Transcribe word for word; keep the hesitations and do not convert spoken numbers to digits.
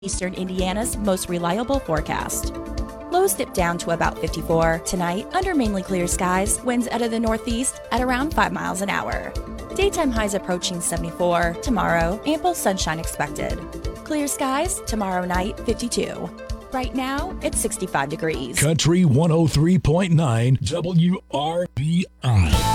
Eastern Indiana's most reliable forecast. Lows dip down to about fifty-four. Tonight, under mainly clear skies, winds out of the northeast at around five miles an hour. Daytime highs approaching seventy-four. Tomorrow, ample sunshine expected. Clear skies, tomorrow night, fifty-two. Right now, it's sixty-five degrees. Country one oh three point nine W R B I.